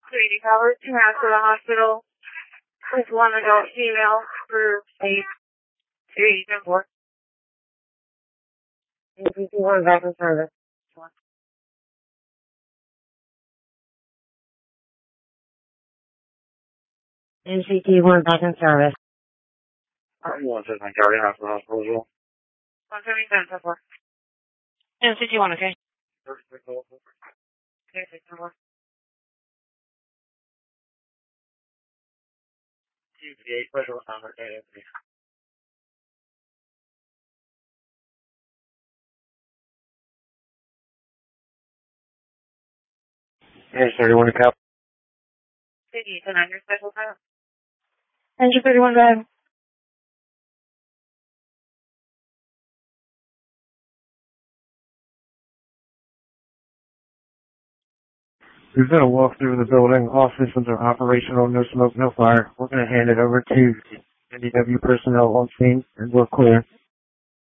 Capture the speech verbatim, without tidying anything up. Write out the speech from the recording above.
Lady Power to Mass to the hospital with one adult female for eight to eight and four. N C T one back in service. N C T one back in service. one seven Guardian Hospital Hospital as well. one seventy-seven so far. N C T one, okay? Okay, six and four. two eight, special number, eight eight. Yes, thirty-one to Cap. City to nine, your special time. Engine thirty-one, go ahead. We've done a walk through the building. All systems are operational. No smoke, no fire. We're going to hand it over to N D W personnel on scene, and we're clear.